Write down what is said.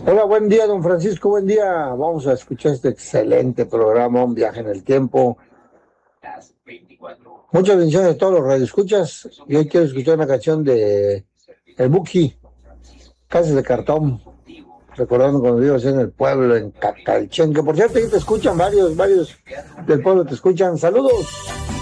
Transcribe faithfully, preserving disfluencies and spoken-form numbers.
Hola, buen día, don Francisco, buen día. Vamos a escuchar este excelente programa, Un viaje en el tiempo. Muchas bendiciones a todos los radioescuchas. Y hoy quiero escuchar una canción de El Buki, Casas de Cartón, recordando cuando vivías en el pueblo, en Cacalchen, que por cierto ahí te escuchan varios, varios del pueblo te escuchan. Saludos.